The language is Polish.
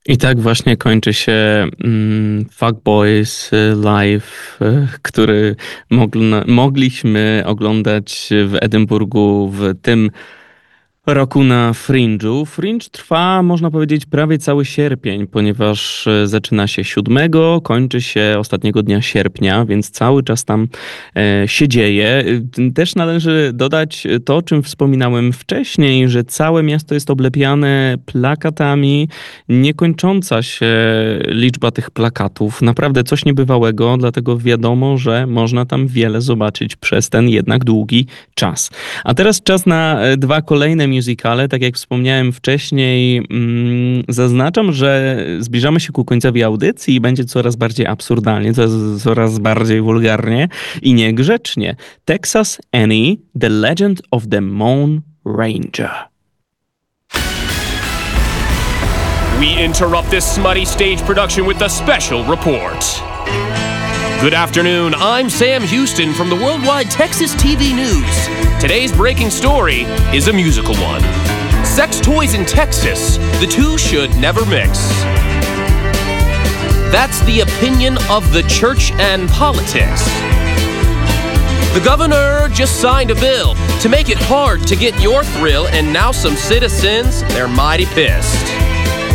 I tak właśnie kończy się Fuckboys Live, który mogliśmy oglądać w Edynburgu w tym roku na Fringe'u. Fringe trwa, można powiedzieć, prawie cały sierpień, ponieważ zaczyna się 7, kończy się ostatniego dnia sierpnia, więc cały czas tam się dzieje. Też należy dodać to, o czym wspominałem wcześniej, że całe miasto jest oblepiane plakatami, niekończąca się liczba tych plakatów. Naprawdę coś niebywałego, dlatego wiadomo, że można tam wiele zobaczyć przez ten jednak długi czas. A teraz czas na 2 kolejne musicale. Tak jak wspomniałem wcześniej, zaznaczam, że zbliżamy się ku końcowi audycji i będzie coraz bardziej absurdalnie, coraz bardziej wulgarnie i niegrzecznie. Texas Annie, The Legend of the Lone Ranger. We interrupt this smutty stage production with a special report. Good afternoon, I'm Sam Houston from the Worldwide Texas TV News. Today's breaking story is a musical one. Sex toys in Texas, the two should never mix. That's the opinion of the church and politics. The governor just signed a bill to make it hard to get your thrill, and now some citizens, they're mighty pissed.